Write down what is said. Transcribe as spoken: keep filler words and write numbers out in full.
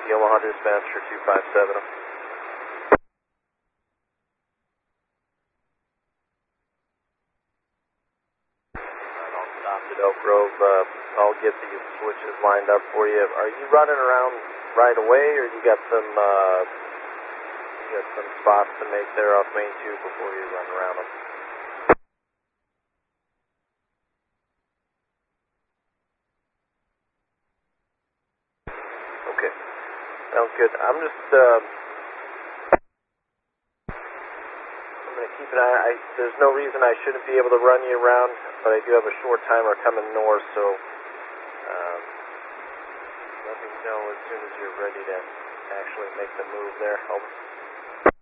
Omaha dispatcher two five seven. Oak Grove, uh, I'll get these switches lined up for you. Are you running around right away, or you got some uh, you got some spots to make there off Main two before you run around them? Okay, sounds good. I'm just uh, I'm gonna keep an eye. I, there's no reason I shouldn't be able to run you around, but I do have a short timer coming north, so um, let me know as soon as you're ready to actually make the move there. Over.